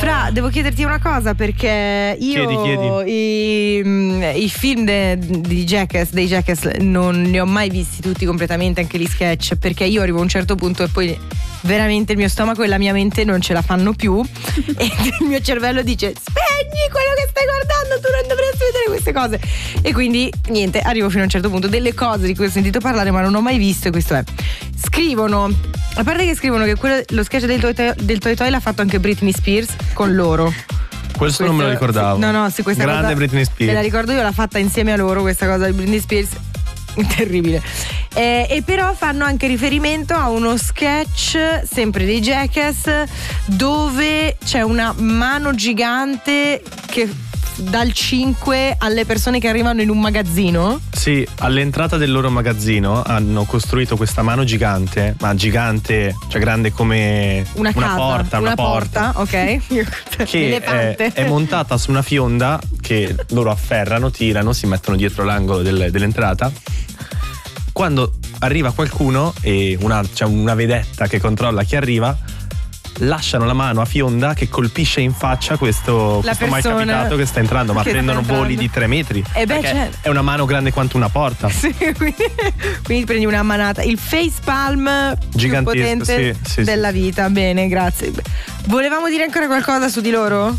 Fra, devo chiederti una cosa, perché io Chiedi. i film dei Jackass non li ho mai visti tutti completamente, anche gli sketch, perché io arrivo a un certo punto e poi veramente il mio stomaco e la mia mente non ce la fanno più e il mio cervello dice: spegni quello che stai guardando, tu non dovresti vedere queste cose. E quindi niente, arrivo fino a un certo punto. Delle cose di cui ho sentito parlare ma non ho mai visto, e questo è: scrivono, a parte che scrivono che lo sketch del Toy Toy l'ha fatto anche Britney Spears con loro. Questo non me lo ricordavo. No, sì, questa grande cosa Britney Spears. me la ricordo io, l'ha fatta insieme a loro questa cosa di Britney Spears. Terribile. E però fanno anche riferimento a uno sketch sempre dei Jackass dove c'è una mano gigante che dal 5 alle persone che arrivano in un magazzino. Sì, all'entrata del loro magazzino hanno costruito questa mano gigante, ma gigante, cioè grande come una porta, ok. Che è montata su una fionda che loro afferrano, tirano, si mettono dietro l'angolo dell'entrata. Quando arriva qualcuno e c'è una vedetta che controlla chi arriva, lasciano la mano a fionda che colpisce in faccia questo mai capitato che sta entrando, ma prendono voli di 3 metri. È una mano grande quanto una porta. Sì, quindi prendi una manata, il face palm più potente della vita. Bene, grazie. Volevamo dire ancora qualcosa su di loro?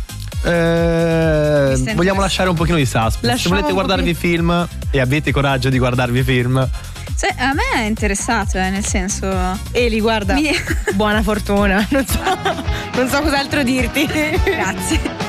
Vogliamo lasciare un pochino di suspense. Se volete guardarvi film e avete coraggio di guardarvi film, cioè, a me è interessato, nel senso. Eli, guarda, buona fortuna. Non so cos'altro dirti. Grazie.